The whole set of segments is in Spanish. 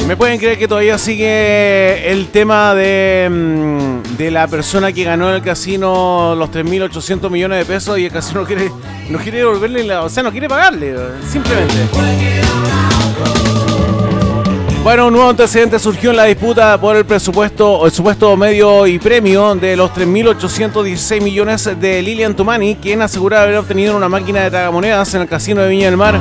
¿Me pueden creer que todavía sigue el tema de la persona que ganó en el casino los 3.800 millones de pesos y el casino no quiere devolverle, no quiere pagarle, simplemente? Bueno, un nuevo antecedente surgió en la disputa por el presupuesto o el supuesto medio y premio de los 3.816 millones de Lilian Toumani, quien asegura haber obtenido una máquina de tragamonedas en el casino de Viña del Mar.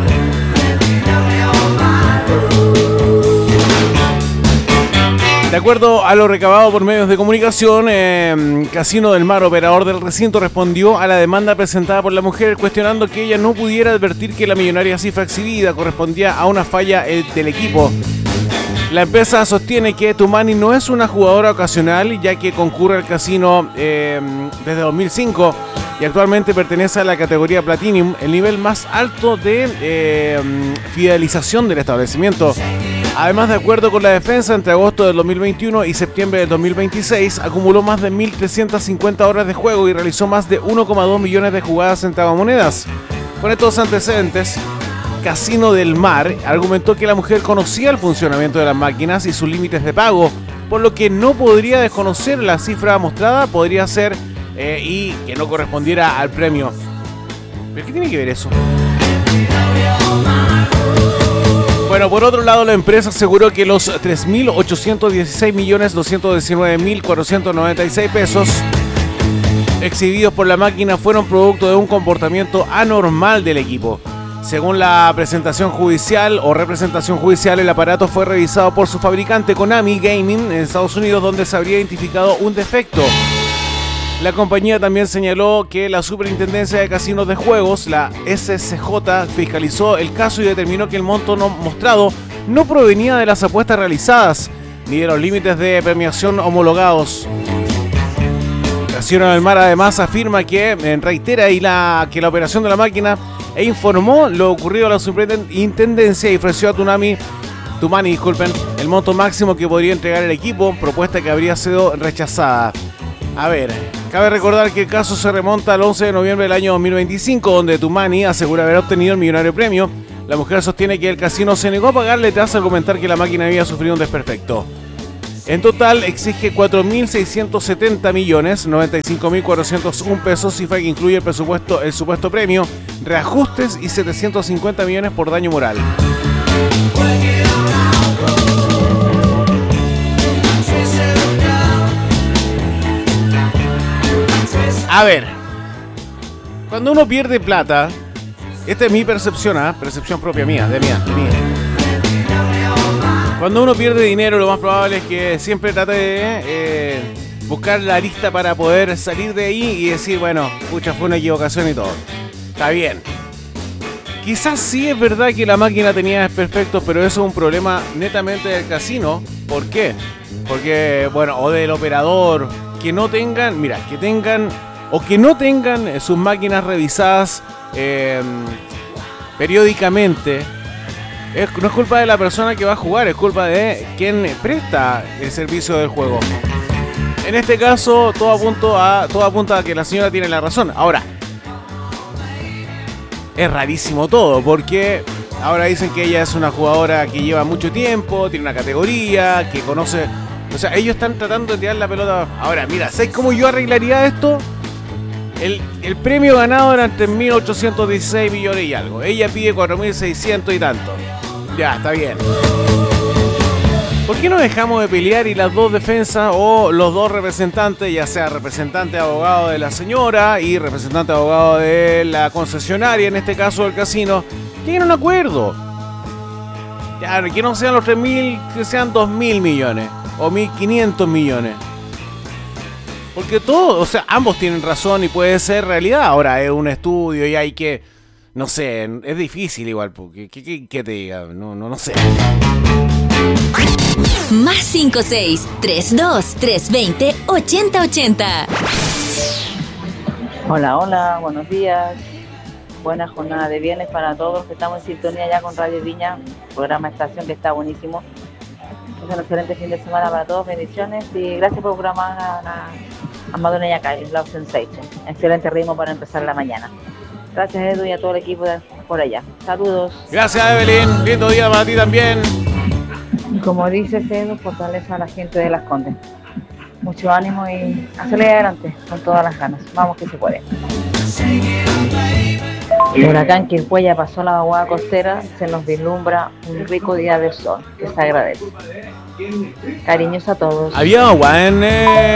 De acuerdo a lo recabado por medios de comunicación, Casino del Mar, operador del recinto, respondió a la demanda presentada por la mujer, cuestionando que ella no pudiera advertir que la millonaria cifra exhibida correspondía a una falla del equipo. La empresa sostiene que Toumani no es una jugadora ocasional, ya que concurre al casino desde 2005 y actualmente pertenece a la categoría Platinum, el nivel más alto de fidelización del establecimiento. Además, de acuerdo con la defensa, entre agosto del 2021 y septiembre del 2026 acumuló más de 1.350 horas de juego y realizó más de 1,2 millones de jugadas en tragamonedas. Con estos antecedentes, Casino del Mar argumentó que la mujer conocía el funcionamiento de las máquinas y sus límites de pago, por lo que no podría desconocer la cifra mostrada, podría ser y que no correspondiera al premio. ¿Pero qué tiene que ver eso? Bueno, por otro lado, la empresa aseguró que los 3.816.219.496 pesos exhibidos por la máquina fueron producto de un comportamiento anormal del equipo. Según la presentación judicial o representación judicial, el aparato fue revisado por su fabricante Konami Gaming en Estados Unidos, donde se habría identificado un defecto. La compañía también señaló que la Superintendencia de Casinos de Juegos, la SCJ, fiscalizó el caso y determinó que el monto mostrado no provenía de las apuestas realizadas ni de los límites de premiación homologados. Casino del Mar además afirma que reitera que la operación de la máquina informó lo ocurrido a la Superintendencia y ofreció a Toumani, el monto máximo que podría entregar el equipo, propuesta que habría sido rechazada. A ver, cabe recordar que el caso se remonta al 11 de noviembre del año 2025, donde Toumani asegura haber obtenido el millonario premio. La mujer sostiene que el casino se negó a pagarle tras argumentar que la máquina había sufrido un desperfecto. En total exige 4.670.095.401 pesos, cifra que incluye el supuesto premio, reajustes y 750 millones por daño moral. A ver, cuando uno pierde plata, esta es mi percepción, percepción propia mía, de mía. Cuando uno pierde dinero, lo más probable es que siempre trate de buscar la arista para poder salir de ahí y decir, bueno, pucha, fue una equivocación y todo. Está bien. Quizás sí es verdad que la máquina tenía desperfectos, pero eso es un problema netamente del casino. ¿Por qué? Porque, bueno, o del operador, que no tengan sus máquinas revisadas periódicamente. No es culpa de la persona que va a jugar, es culpa de quien presta el servicio del juego. En este caso, todo apunta a que la señora tiene la razón. Ahora, es rarísimo todo, porque ahora dicen que ella es una jugadora que lleva mucho tiempo, tiene una categoría, que conoce... O sea, ellos están tratando de tirar la pelota. Ahora, mira, ¿sabes cómo yo arreglaría esto? El premio ganado eran 3.816 millones y algo. Ella pide 4.600 y tanto. Ya, está bien. ¿Por qué no dejamos de pelear y las dos defensas o los dos representantes, ya sea representante abogado de la señora y representante abogado de la concesionaria, en este caso del casino, lleguen a un acuerdo? Ya, que no sean los 3.000, que sean 2.000 millones o 1.500 millones. Porque ambos tienen razón y puede ser realidad. Ahora es un estudio y hay que, no sé, es difícil igual, porque ¿qué te diga? No sé. Más 56-32-320-8080. Hola, buenos días. Buena jornada de viernes para todos que estamos en sintonía ya con Radio Viña, programa Estación que está buenísimo. Es un excelente fin de semana para todos, bendiciones y gracias por programar a Madonna Yacay, Love Sensation. Excelente ritmo para empezar la mañana. Gracias, Edu, y a todo el equipo por allá. Saludos. Gracias, Evelyn. Lindo día para ti también. Y como dice Cedo, fortaleza a la gente de Las Condes. Mucho ánimo y a salir adelante con todas las ganas. Vamos que se puede. El huracán Quilpué ya pasó la vaguada costera, se nos vislumbra un rico día de sol, que se agradece. Cariños a todos. Había agua en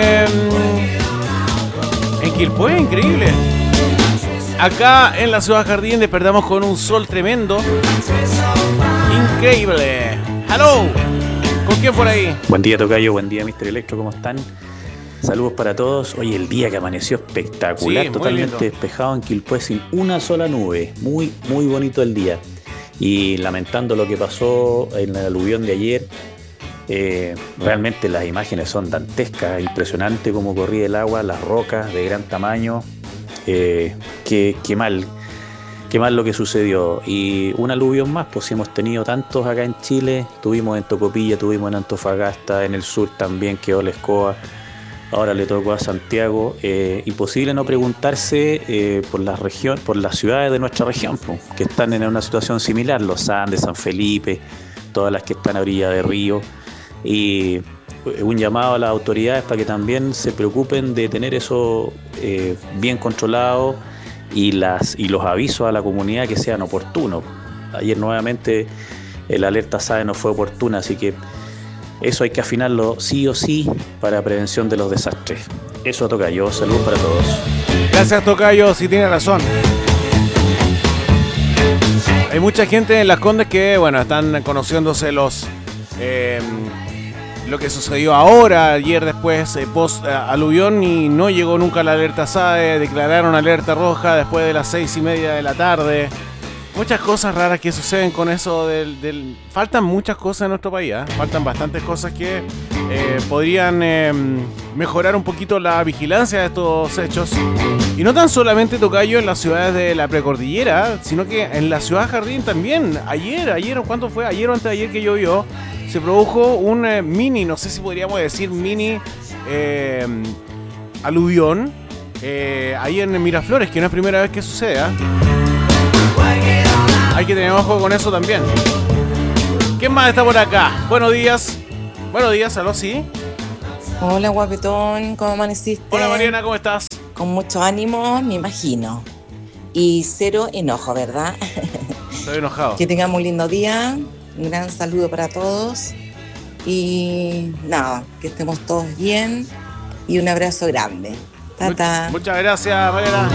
Quilpué, increíble. Acá en la ciudad Jardín despertamos con un sol tremendo. Increíble. Hello. ¿Con quién por ahí? Buen día, tocayo. Buen día, Mr. Electro. ¿Cómo están? Saludos para todos. Hoy el día que amaneció espectacular, Sí, totalmente despejado en Quilpué sin una sola nube. Muy, muy bonito el día. Y lamentando lo que pasó en el aluvión de ayer, realmente las imágenes son dantescas. Impresionante cómo corría el agua, las rocas de gran tamaño. Qué mal lo que sucedió. Y un aluvión más, pues hemos tenido tantos acá en Chile. Tuvimos en Tocopilla, tuvimos en Antofagasta, en el sur también quedó la Escoba. Ahora le tocó a Santiago. Imposible no preguntarse por las ciudades de nuestra región, pues, que están en una situación similar, Los Andes, San Felipe, todas las que están a orilla de río. Y un llamado a las autoridades para que también se preocupen de tener eso bien controlado y los avisos a la comunidad que sean oportunos. Ayer nuevamente el alerta SAE no fue oportuna, así que eso hay que afinarlo sí o sí para prevención de los desastres. Eso, tocayo. Salud para todos. Gracias, tocayo. Sí, tiene razón. Hay mucha gente en Las Condes que, bueno, están conociéndose lo que sucedió ahora, ayer después, post aluvión, y no llegó nunca la alerta SAE. Declararon alerta roja después de las 6:30 de la tarde. Muchas cosas raras que suceden con eso faltan muchas cosas en nuestro país, ¿eh? Faltan bastantes cosas que podrían mejorar un poquito la vigilancia de estos hechos. Y no tan solamente, tocayo, en las ciudades de la precordillera, sino que en la ciudad Jardín también. Ayer, ¿cuánto fue? Ayer o antes de ayer que llovió, se produjo un mini, no sé si podríamos decir mini aluvión ahí en Miraflores, que no es primera vez que sucede, ¿eh? Hay que tener ojo con eso también. ¿Quién más está por acá? Buenos días. Buenos días, aló, sí. Hola, guapetón, ¿cómo amaneciste? Hola, Mariana, ¿cómo estás? Con mucho ánimo, me imagino. Y cero enojo, ¿verdad? Estoy enojado. Que tengamos un lindo día. Un gran saludo para todos. Y nada, que estemos todos bien. Y un abrazo grande. Tata. Muchas gracias, Mariana.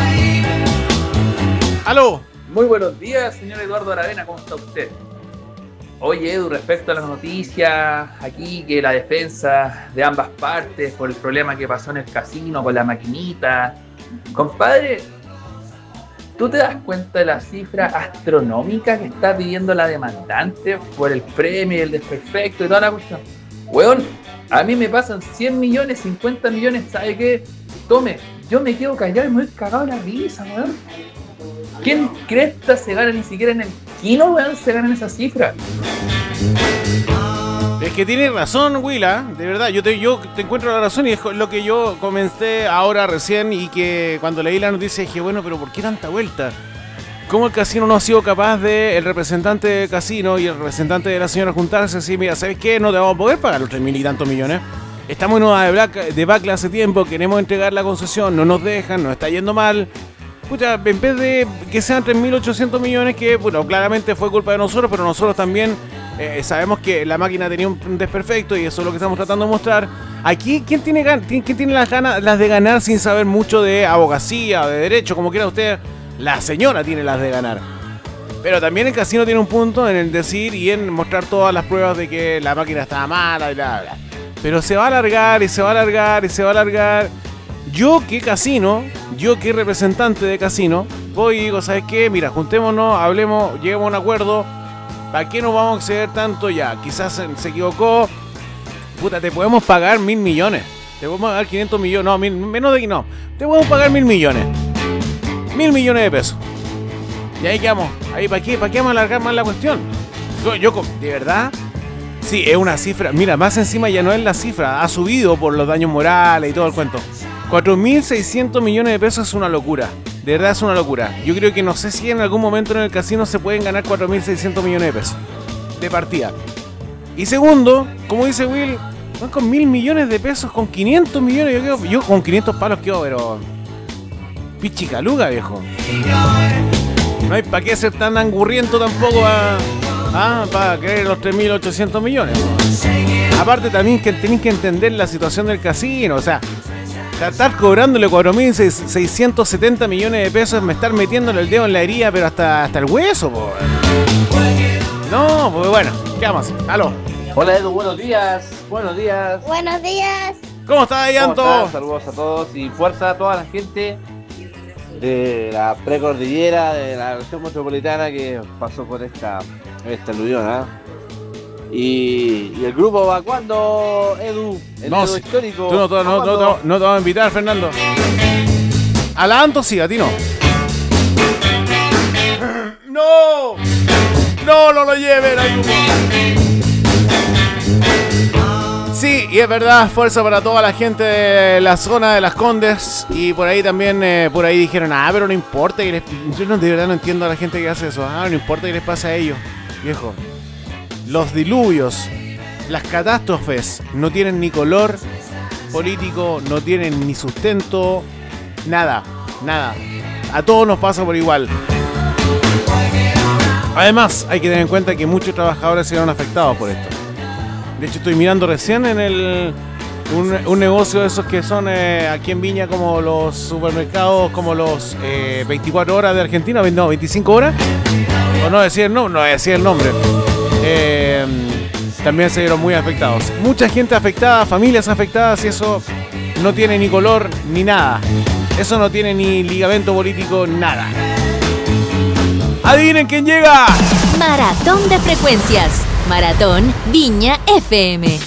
Aló. Muy buenos días, señor Eduardo Aravena, ¿cómo está usted? Oye, Edu, respecto a las noticias, aquí que la defensa de ambas partes por el problema que pasó en el casino con la maquinita. Compadre, ¿tú te das cuenta de la cifra astronómica que está pidiendo la demandante por el premio y el desperfecto y toda la cuestión? Weón, a mí me pasan 100 millones, 50 millones, ¿sabe qué? Tome, yo me quedo callado y me voy cagado la risa, weón. ¿Quién cresta se gana ni siquiera en el kino, weón, se ganan esa cifra? Es que tienes razón, Willa, de verdad, yo te encuentro la razón y es lo que yo comenté ahora recién y que cuando leí la noticia dije, bueno, pero ¿por qué tanta vuelta? ¿Cómo el casino no ha sido capaz de, el representante del casino y el representante de la señora juntarse así, mira, ¿sabes qué? No te vamos a poder pagar los 3.000 y tantos millones. Estamos en una debacle hace tiempo, queremos entregar la concesión, no nos dejan, nos está yendo mal. Pucha, en vez de que sean 3.800 millones, que bueno, claramente fue culpa de nosotros, pero nosotros también sabemos que la máquina tenía un desperfecto y eso es lo que estamos tratando de mostrar. Aquí, ¿quién tiene las de ganar sin saber mucho de abogacía o de derecho, como quiera usted? La señora tiene las de ganar. Pero también el casino tiene un punto en el decir y en mostrar todas las pruebas de que la máquina estaba mala y bla, bla. Pero se va a alargar y se va a alargar y se va a alargar. Yo que representante de casino, voy y digo, ¿sabes qué? Mira, juntémonos, hablemos, lleguemos a un acuerdo. ¿Para qué nos vamos a exceder tanto ya? Quizás se equivocó. Puta, te podemos pagar 1.000 millones. Te podemos pagar 500 millones. No, menos de que no. Te podemos pagar 1.000 millones. 1.000 millones de pesos. Y ahí quedamos. Ahí, ¿para qué vamos a alargar más la cuestión? Yo, de verdad, sí, es una cifra. Mira, más encima ya no es la cifra. Ha subido por los daños morales y todo el cuento. 4.600 millones de pesos es una locura. De verdad es una locura. Yo creo que no sé si en algún momento en el casino se pueden ganar 4.600 millones de pesos. De partida. Y segundo, como dice Will, van con 1.000 millones de pesos, con 500 millones. Yo con 500 palos quedo, pero pichicaluga, viejo. No hay para qué ser tan angurriento tampoco para querer los 3.800 millones. Aparte también que tenéis que entender la situación del casino. O sea, estar cobrándole 4.670 millones de pesos es me estar metiéndole el dedo en la herida, pero hasta el hueso, po. No, pues bueno, ¿qué vamos a hacer? Aló. Hola Edu, buenos días. Buenos días. Buenos días. ¿Cómo estás, Llanto? Saludos a todos y fuerza a toda la gente de la precordillera, de la región metropolitana que pasó por esta aluvión, ¿eh? Y el grupo va cuando, Edu, no, Edu histórico. Tú no te vas a invitar, Fernando. A la Anto sí, a ti no. ¡No! ¡No lo lleven al grupo! Sí, y es verdad, fuerza para toda la gente de la zona de Las Condes. Y por ahí también, por ahí dijeron, pero no importa. Yo de verdad no entiendo a la gente que hace eso. No importa que les pase a ellos, viejo. Los diluvios, las catástrofes no tienen ni color político, no tienen ni sustento, nada. A todos nos pasa por igual. Además, hay que tener en cuenta que muchos trabajadores se vieron afectados por esto. De hecho, estoy mirando recién en un negocio de esos que son aquí en Viña como los supermercados, como los 24 horas de Argentina, no, 25 horas. O no decía el nombre. También se vieron muy afectados. Mucha gente afectada, familias afectadas, y eso no tiene ni color ni nada. Eso no tiene ni ligamento político, nada. ¡Adivinen quién llega! Maratón de frecuencias. Maratón Viña FM.